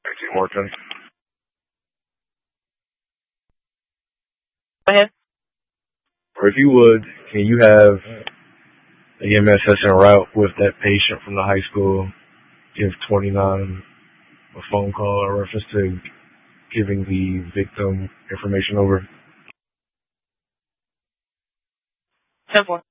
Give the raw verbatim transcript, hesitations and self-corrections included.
Morton. Go ahead. Or if you would, can you have a E M S that's en route with that patient from the high school give twenty-nine a phone call in reference to giving the victim information over? ten four.